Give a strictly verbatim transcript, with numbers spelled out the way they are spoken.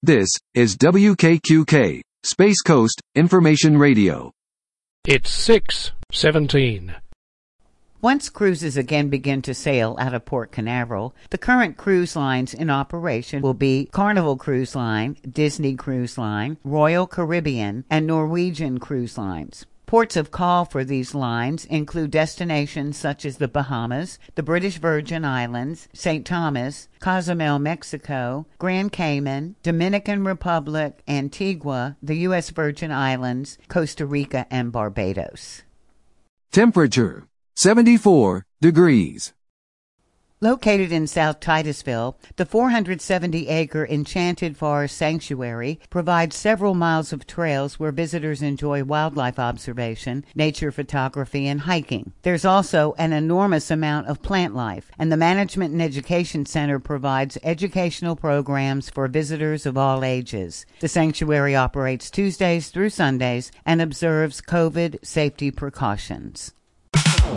This is W K Q K, Space Coast Information Radio. It's six seventeen. Once cruises again begin to sail out of Port Canaveral, the current cruise lines in operation will be Carnival Cruise Line, Disney Cruise Line, Royal Caribbean, and Norwegian Cruise Lines. Ports of call for these lines include destinations such as the Bahamas, the British Virgin Islands, Saint Thomas, Cozumel, Mexico, Grand Cayman, Dominican Republic, Antigua, the U S Virgin Islands, Costa Rica, and Barbados. Temperature, seventy-four degrees. Located in South Titusville, the four hundred seventy acre Enchanted Forest Sanctuary provides several miles of trails where visitors enjoy wildlife observation, nature photography, and hiking. There's also an enormous amount of plant life, and the Management and Education Center provides educational programs for visitors of all ages. The sanctuary operates Tuesdays through Sundays and observes COVID safety precautions.